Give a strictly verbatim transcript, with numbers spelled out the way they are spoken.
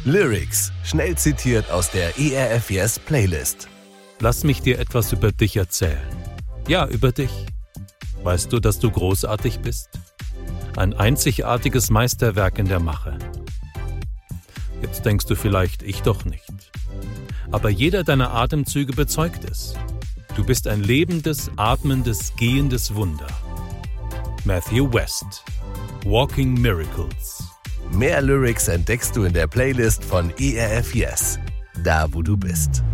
Lyrics, schnell zitiert aus der E R F Yes Playlist. Lass mich dir etwas über dich erzählen. Ja, über dich. Weißt du, dass du großartig bist? Ein einzigartiges Meisterwerk in der Mache. Jetzt denkst du vielleicht, ich doch nicht. Aber jeder deiner Atemzüge bezeugt es. Du bist ein lebendes, atmendes, gehendes Wunder. Matthew West, Walking Miracles. Mehr Lyrics entdeckst du in der Playlist von E R F Yes, da wo du bist.